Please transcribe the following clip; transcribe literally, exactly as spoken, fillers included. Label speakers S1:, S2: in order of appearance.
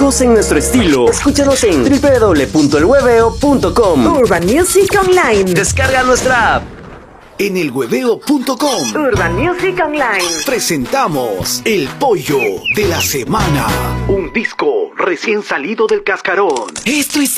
S1: Únicos en nuestro estilo. Escúchanos en doble u doble u doble u punto el hueveo punto com.
S2: Urban Music Online.
S1: Descarga nuestra app.
S3: En el hueveo punto com
S2: Urban Music Online
S3: presentamos El Pollo de la Semana, un disco recién salido del cascarón.
S1: Esto es